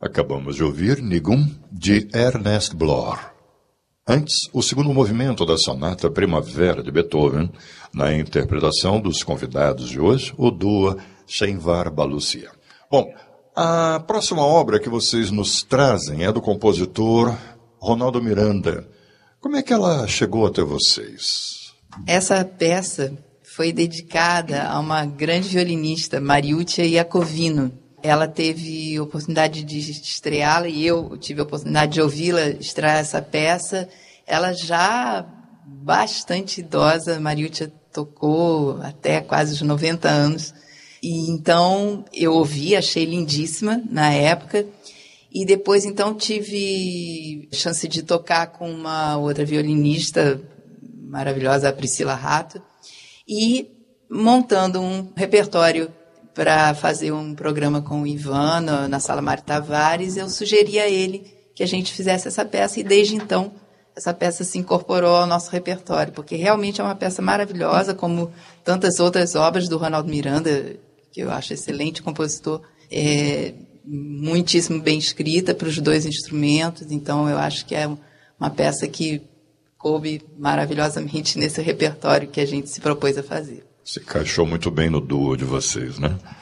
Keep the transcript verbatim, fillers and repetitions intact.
Acabamos de ouvir Nigum, de Ernest Bloch. Antes, o segundo movimento da Sonata Primavera de Beethoven, na interpretação dos convidados de hoje, o duo Shenvar Balucia. Bom, a próxima obra que vocês nos trazem é do compositor Ronaldo Miranda. Como é que ela chegou até vocês? Essa peça foi dedicada a uma grande violinista, Mariuccia Iacovino. Ela teve a oportunidade de estreá-la e eu tive a oportunidade de ouvi-la estrear essa peça. Ela já bastante idosa, Mariuccia tocou até quase os noventa anos. E então eu ouvi, achei lindíssima na época. E depois então tive chance de tocar com uma outra violinista maravilhosa, a Priscila Rato, e montando um repertório para fazer um programa com o Ivan na, na Sala Mário Tavares, eu sugeri a ele que a gente fizesse essa peça e desde então essa peça se incorporou ao nosso repertório, porque realmente é uma peça maravilhosa, como tantas outras obras do Ronaldo Miranda, que eu acho excelente compositor, é muitíssimo bem escrita para os dois instrumentos, então eu acho que é uma peça que coube maravilhosamente nesse repertório que a gente se propôs a fazer. Se encaixou muito bem no duo de vocês, né?